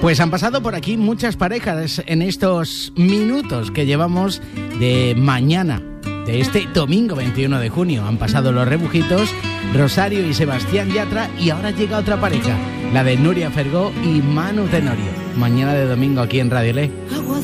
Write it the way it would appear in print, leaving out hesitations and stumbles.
Pues han pasado por aquí muchas parejas en estos minutos que llevamos de mañana, de este domingo 21 de junio. Han pasado los Rebujitos, Rosario y Sebastián Yatra, y ahora llega otra pareja, la de Nuria Fergó y Manu Tenorio. Mañana de domingo aquí en Radio Le.